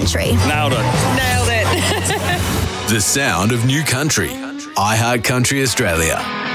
country. Nailed it. Nailed it. The sound of new country. iHeart Country Australia.